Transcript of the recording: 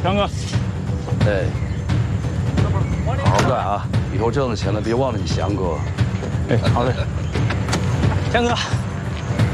强哥， 哎，好好干啊！以后挣了钱了，别忘了你翔哥。 哎，好的。强哥，